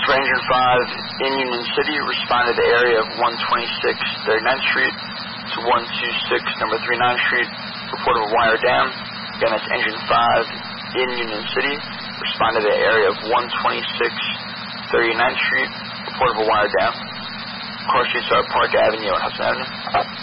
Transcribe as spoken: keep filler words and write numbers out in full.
for Engine five in Union City, responded to the area of one twenty-six thirty-ninth Street to one twenty-six number thirty-ninth Street, report of a wire dam. Again, that's Engine five in Union City, responded to the area of one twenty-six thirty-ninth Street, report of a wire dam. Car streets are Park Avenue and Hudson Avenue.